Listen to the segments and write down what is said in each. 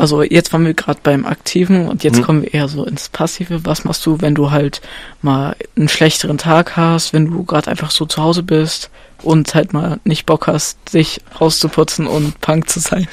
Also jetzt waren wir gerade beim Aktiven und jetzt kommen wir eher so ins Passive. Was machst du, wenn du halt mal einen schlechteren Tag hast, wenn du gerade einfach so zu Hause bist und halt mal nicht Bock hast, dich rauszuputzen und Punk zu sein?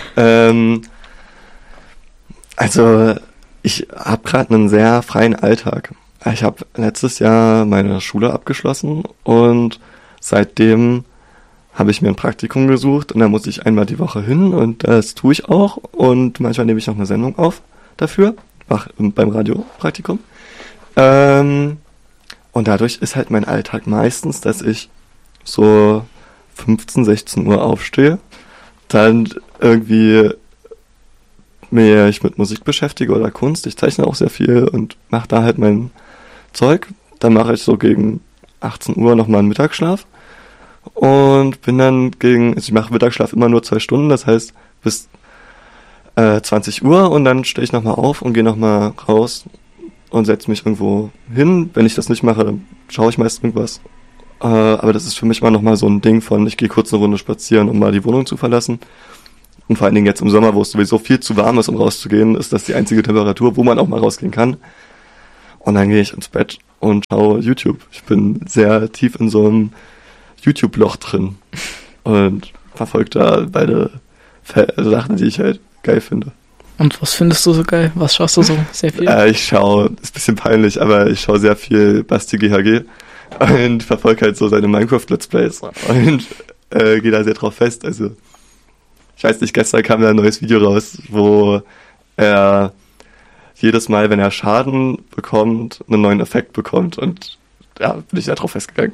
Also ich habe gerade einen sehr freien Alltag. Ich habe letztes Jahr meine Schule abgeschlossen und seitdem habe ich mir ein Praktikum gesucht und da muss ich einmal die Woche hin und das tue ich auch und manchmal nehme ich noch eine Sendung auf dafür, beim Radiopraktikum. Und dadurch ist halt mein Alltag meistens, dass ich so 15, 16 Uhr aufstehe, dann irgendwie mich mit Musik beschäftige oder Kunst. Ich zeichne auch sehr viel und mache da halt mein Zeug. Dann mache ich so gegen 18 Uhr nochmal einen Mittagsschlaf und bin dann ich mache Mittagsschlaf immer nur 2 Stunden, das heißt bis 20 Uhr und dann stehe ich nochmal auf und gehe nochmal raus und setze mich irgendwo hin. Wenn ich das nicht mache, dann schaue ich meist irgendwas. Aber das ist für mich immer nochmal so ein Ding von, ich gehe kurz eine Runde spazieren, um mal die Wohnung zu verlassen. Und vor allen Dingen jetzt im Sommer, wo es sowieso viel zu warm ist, um rauszugehen, ist das die einzige Temperatur, wo man auch mal rausgehen kann. Und dann gehe ich ins Bett und schaue YouTube. Ich bin sehr tief in so einem YouTube-Loch drin und verfolge da beide Sachen, die ich halt geil finde. Und was findest du so geil? Was schaust du so sehr viel? Ich schaue, ist ein bisschen peinlich, aber ich schaue sehr viel Basti GHG und verfolge halt so seine Minecraft-Let's Plays und gehe da sehr drauf fest. Also ich weiß nicht, gestern kam da ein neues Video raus, wo er jedes Mal, wenn er Schaden bekommt, einen neuen Effekt bekommt und ja, bin ich da drauf festgegangen.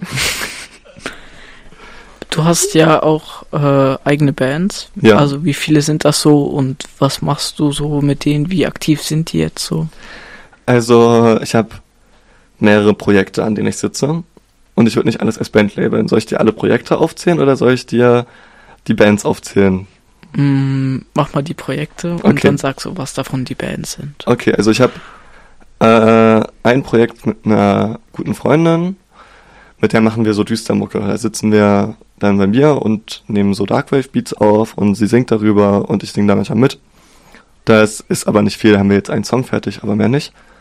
Du hast ja auch eigene Bands. Ja. Also wie viele sind das so und was machst du so mit denen? Wie aktiv sind die jetzt so? Also ich habe mehrere Projekte, an denen ich sitze und ich würde nicht alles als Band labeln. Soll ich dir alle Projekte aufzählen oder soll ich dir die Bands aufzählen? Mach mal die Projekte und dann sag so, was davon die Bands sind. Okay, also ich habe ein Projekt mit einer guten Freundin, mit der machen wir so Düstermucke. Da sitzen wir dann bei mir und nehmen so Darkwave-Beats auf und sie singt darüber und ich singe da manchmal mit. Das ist aber nicht viel, da haben wir jetzt einen Song fertig, aber mehr nicht.